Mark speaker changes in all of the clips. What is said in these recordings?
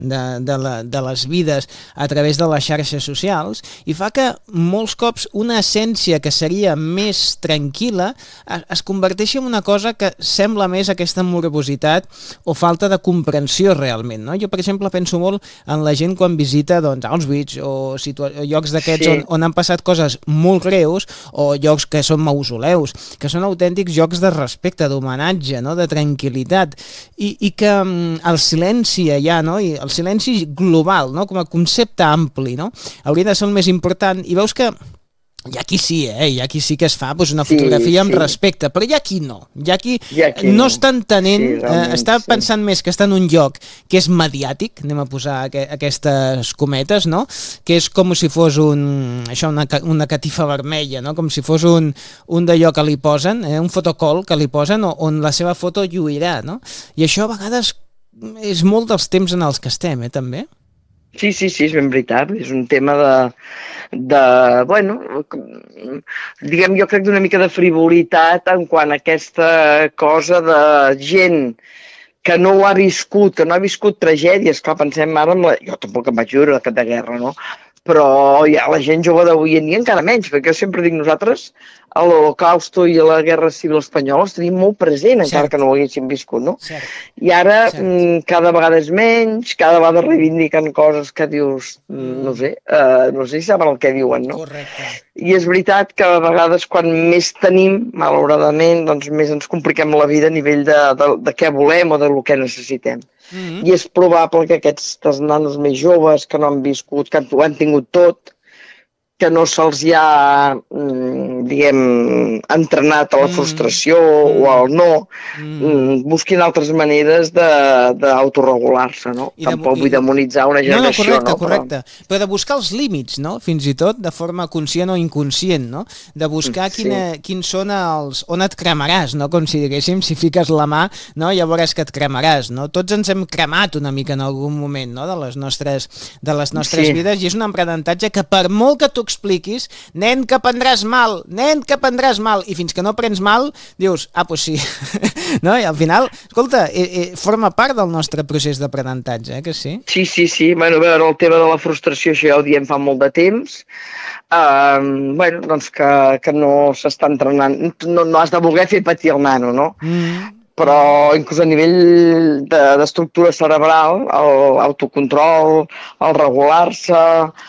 Speaker 1: de les vides a través de les xarxes socials i fa que molts cops una essència que seria més tranquil·la es converteixi en una cosa que sembla més aquesta morbositat o falta de comprensió realment, no? Jo, per exemple, penso molt en la gent quan visita Auschwitz o llocs d'aquests on han passat coses molt greus o llocs que són mausoleus, que són autèntics llocs de respecte, d'homenatge, no? De tranquil·litat i que el silenci allà, no? I el silenci global, no? Com a concepte ampli, no? Hauria de ser el més important i veus que hi ha qui sí, hi ha qui sí que es fa una fotografia amb respecte, però hi ha qui no. Hi ha qui no està entenent, està pensant més que està en un lloc que és mediàtic, anem a posar aquestes cometes, no? Que és com si fos una catifa vermella, no? Com si fos un d'allò que li posen, un fotocol que li posen on la seva foto lluirà, no? I això a vegades és molt dels temps en els que estem, també.
Speaker 2: Sí, és ben veritat, és un tema bueno, diguem, jo crec d'una mica de frivolitat en quant a aquesta cosa de gent que no ho ha viscut, que no ha viscut tragèdies, clar, pensem ara jo tampoc em vaig viure de guerra, no? Però ja la gent jove d'avui en dia encara menys, perquè jo sempre dic nosaltres a l'Holocausto i a la Guerra Civil Espanyola els tenim molt present, encara que no ho haguéssim viscut, no? I ara cada vegada és menys, cada vegada reivindiquen coses que dius, no sé si saben el que diuen, no?
Speaker 1: Correcte.
Speaker 2: I és veritat que a vegades quan més tenim, malauradament, doncs més ens compliquem la vida a nivell de què volem o de lo que necessitem. I és probable que aquests nanos més joves que no han viscut, que ho han tingut tot, que no se'ls ha, diguem, entrenat a la frustració o al no, busquin altres maneres d'autoregular-se, no? Tampoc vull demonitzar una generació, no?
Speaker 1: Correcte. Però de buscar els límits, no? Fins i tot de forma conscient o inconscient, no? De buscar quins són els... on et cremaràs, no? Com si diguéssim, si fiques la mà, no? Ja veuràs que et cremaràs, no? Tots ens hem cremat una mica en algun moment, no? De les nostres vides, i és un aprenentatge que per molt que tu expliquis, nen, que prendràs mal, i fins que no prens mal, dius, doncs sí, no? I al final, escolta, forma part del nostre procés d'aprenentatge, que sí?
Speaker 2: Sí, bueno, a veure, el tema de la frustració, això ja ho diem fa molt de temps, bueno, doncs que no s'està entrenant, no has de voler fer patir el nano, no? Però inclús a nivell d'estructura cerebral, l'autocontrol, el regular-se,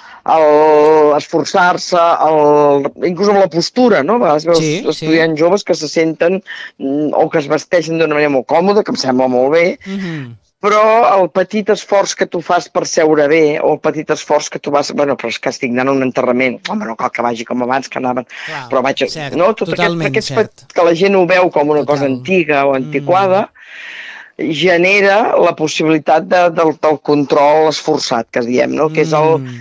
Speaker 2: esforçar-se, inclús amb la postura, no? A vegades veus estudiants joves que se senten o que es vesteixen d'una manera molt còmoda, que em sembla molt bé, però el petit esforç que tu fas per seure bé, o el petit esforç que tu vas... Bueno, però és que estic anant a un enterrament, home, no cal que vagi com abans, que anaven... Però vaig... No? Tot aquest que la gent ho veu com una cosa antiga o antiquada, genera la possibilitat del control esforçat, que diem, no? Que és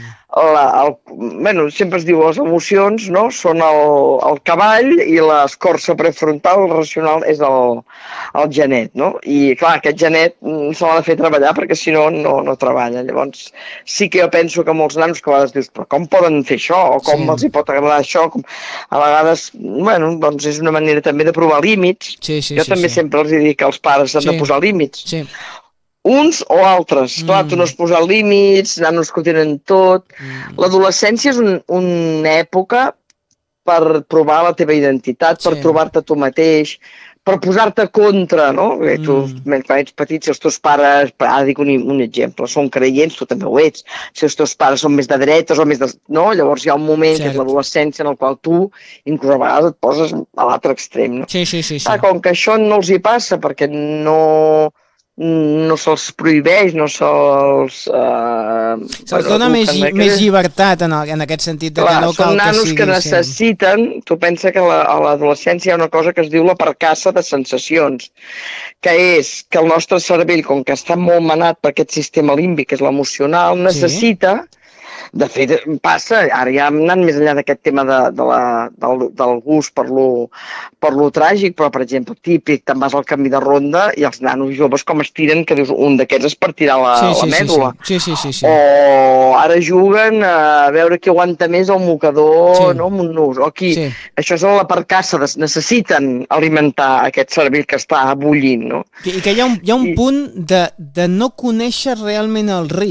Speaker 2: bueno, sempre es diu les emocions, no? Són el cavall i l'escorça prefrontal, el racional és el genet, no? I clar, aquest genet se l'ha de fer treballar perquè si no, no treballa. Llavors sí que jo penso que molts nanos que a vegades dius, però com poden fer això? O com els hi pot agradar això? A vegades, bueno, doncs és una manera també de provar límits. Jo també sempre els dic que els pares han de posar límits. Uns o altres. Clar, tu no has posat límits, nanos que ho tenen tot. L'adolescència és una època per provar la teva identitat, per trobar-te tu mateix, per posar-te contra, no? Tu, quan ets petit, si els teus pares, ara dic un exemple, són creients, tu també ho ets, si els teus pares són més de dretes o més de... No? Llavors hi ha un moment, que és l'adolescència, en el qual tu, inclús a vegades, et poses a l'altre extrem, no? Com que això no els hi passa, perquè no se'ls prohibeix, no se'ls...
Speaker 1: Se'ls dona més llibertat en aquest sentit de que no cal que sigui...
Speaker 2: Són nanos que necessiten... Tu pensa que a l'adolescència hi ha una cosa que es diu la percaça de sensacions, que és que el nostre cervell, com que està molt manat per aquest sistema límbic, que és l'emocional, necessita De fet, passa, ara ja hem anat més enllà d'aquest tema del gust per lo tràgic, però, per exemple, típic, te'n vas al camí de ronda i els nanos joves com es tiren, que dius, un d'aquests es partirà la mèdula.
Speaker 1: Sí.
Speaker 2: O ara juguen a veure qui aguanta més el mocador, no, amb un nus. O aquí, això és la percassa, necessiten alimentar aquest cervell que està bullint, no?
Speaker 1: I que hi ha un punt de no conèixer realment el risc.